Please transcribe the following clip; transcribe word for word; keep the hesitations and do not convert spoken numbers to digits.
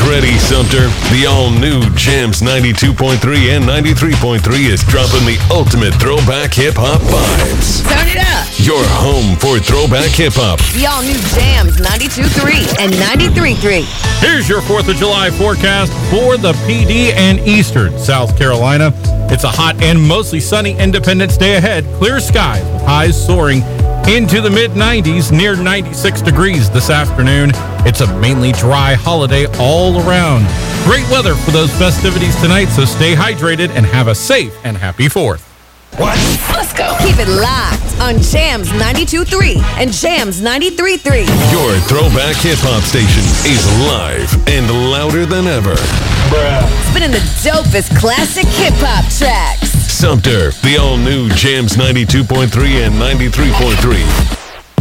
ready, Sumter. The all-new Jams ninety-two point three and ninety-three point three is dropping the ultimate throwback hip-hop vibes. Turn it up. Your home for throwback hip-hop. The all-new Jams ninety-two point three and ninety-three point three. Here's your fourth of July forecast for the P D and Eastern South Carolina. It's a hot and mostly sunny Independence Day ahead. Clear skies with highs soaring into the mid nineties, near ninety-six degrees this afternoon. It's a mainly dry holiday all around. Great weather for those festivities tonight, so stay hydrated and have a safe and happy fourth. What? Let's go. Keep it locked on Jams ninety-two point three and Jams ninety-three point three. Your throwback hip-hop station is live and louder than ever. Spinning the dopest classic hip-hop tracks. Sumter, the all-new Jams ninety-two point three and ninety-three point three.